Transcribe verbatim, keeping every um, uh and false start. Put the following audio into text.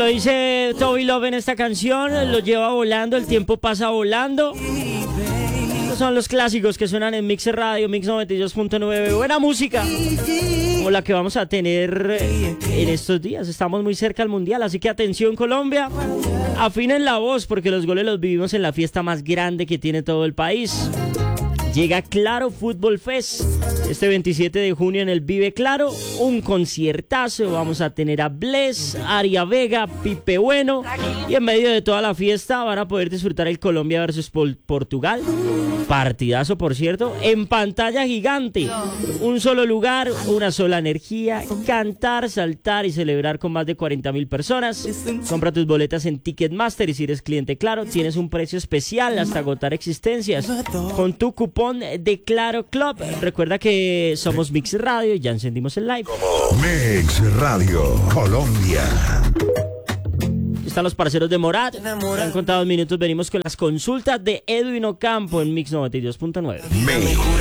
lo dice Toby Love en esta canción, lo lleva volando, el tiempo pasa volando. Estos son los clásicos que suenan en Mix Radio, Mix noventa y dos punto nueve. Buena música, como la que vamos a tener en estos días. Estamos muy cerca al Mundial, así que atención Colombia, afinen la voz porque los goles los vivimos en la fiesta más grande que tiene todo el país. Llega Claro Fútbol Fest este veintisiete de junio en el Vive Claro, un conciertazo. Vamos a tener a Bless, Aria Vega, Pipe Bueno, y en medio de toda la fiesta van a poder disfrutar el Colombia versus Portugal, partidazo por cierto, en pantalla gigante, un solo lugar, una sola energía, cantar, saltar y celebrar con más de cuarenta mil personas. Compra tus boletas en Ticketmaster y si eres cliente Claro tienes un precio especial hasta agotar existencias con tu cupón de Claro Club. Recuerda que somos Mix Radio y ya encendimos el live. Mix Radio Colombia. Están los parceros de Morat. En contados minutos venimos con las consultas de Edwin Ocampo en Mix noventa y dos punto nueve. Mix